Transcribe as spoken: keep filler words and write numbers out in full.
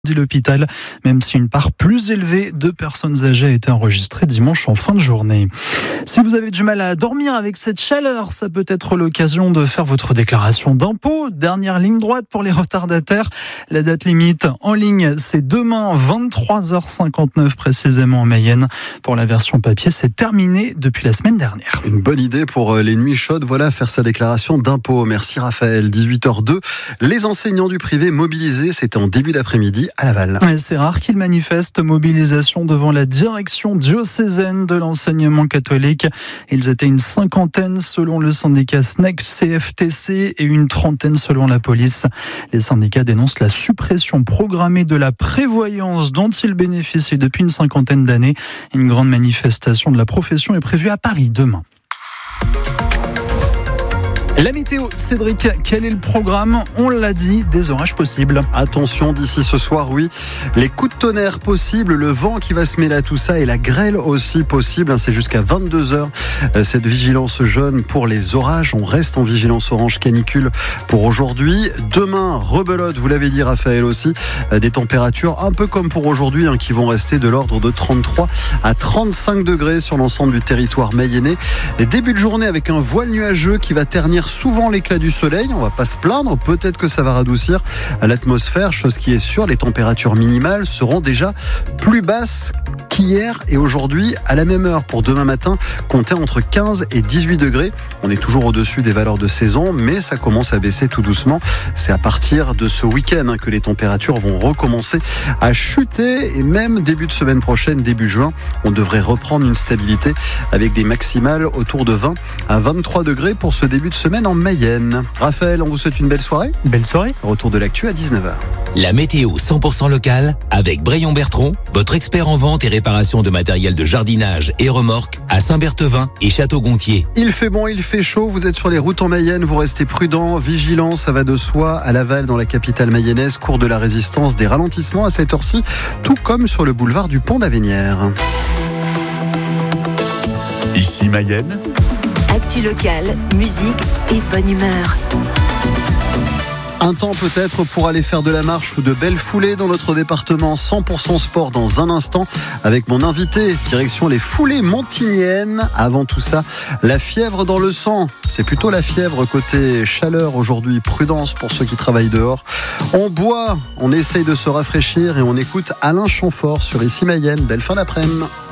dit l'hôpital, même si une part plus élevée de personnes âgées a été enregistrée dimanche en fin de journée. Si vous avez du mal à dormir avec cette chaleur, ça peut être l'occasion de faire votre déclaration d'impôt. Dernière ligne droite pour les retardataires. La date limite en ligne, c'est demain, vingt-trois heures cinquante-neuf précisément en Mayenne. Pour la version papier, c'est terminé depuis la semaine dernière. Une bonne idée pour les nuits chaudes, voilà, faire sa déclaration d'impôt. Merci Raphaël. dix-huit heures deux, les enseignants du privé mobilisés, c'était en début d'après-midi à Laval. C'est rare qu'ils manifestent. Mobilisation devant la direction diocésaine de l'enseignement catholique. Ils étaient une cinquantaine selon le syndicat S N E C C F T C et une trentaine selon la police. Les syndicats dénoncent la suppression programmée de la prévoyance dont ils bénéficient depuis une cinquantaine d'années. Une grande manifestation de la profession est prévue à Paris demain. La météo, Cédric, quel est le programme ? On l'a dit, des orages possibles. Attention, d'ici ce soir, oui, les coups de tonnerre possibles, le vent qui va se mêler à tout ça et la grêle aussi possible. C'est jusqu'à vingt-deux heures, cette vigilance jaune pour les orages. On reste en vigilance orange canicule pour aujourd'hui. Demain, rebelote, vous l'avez dit Raphaël aussi, des températures un peu comme pour aujourd'hui, hein, qui vont rester de l'ordre de trente-trois à trente-cinq degrés sur l'ensemble du territoire mayennais. Et début de journée avec un voile nuageux qui va ternir souvent l'éclat du soleil, on va pas se plaindre, peut-être que ça va radoucir l'atmosphère, chose qui est sûre, les températures minimales seront déjà plus basses qu'hier et aujourd'hui à la même heure. Pour demain matin, comptez entre quinze et dix-huit degrés. On est toujours au-dessus des valeurs de saison, mais ça commence à baisser tout doucement. C'est à partir de ce week-end hein, que les températures vont recommencer à chuter et même début de semaine prochaine, début juin, on devrait reprendre une stabilité avec des maximales autour de vingt à vingt-trois degrés pour ce début de semaine en Mayenne. Raphaël, on vous souhaite une belle soirée. Belle soirée. Retour de l'actu à dix-neuf heures. La météo cent pour cent locale avec Brayon Bertrand, votre expert en vente et réparation de matériel de jardinage et remorques à Saint-Berthevin et Château-Gontier. Il fait bon, il fait chaud, vous êtes sur les routes en Mayenne, vous restez prudents, vigilants, ça va de soi. À Laval, dans la capitale mayonnaise, cours de la Résistance, des ralentissements à cette heure-ci, tout comme sur le boulevard du Pont d'Avenières. Ici Mayenne. Actu locale, musique et bonne humeur. Un temps peut-être pour aller faire de la marche ou de belles foulées dans notre département. cent pour cent sport dans un instant avec mon invité. Direction les foulées montigniennes. Avant tout ça, la fièvre dans le sang. C'est plutôt la fièvre côté chaleur aujourd'hui. Prudence pour ceux qui travaillent dehors. On boit, on essaye de se rafraîchir et on écoute Alain Chamfort sur Ici Mayenne. Belle fin d'après-midi.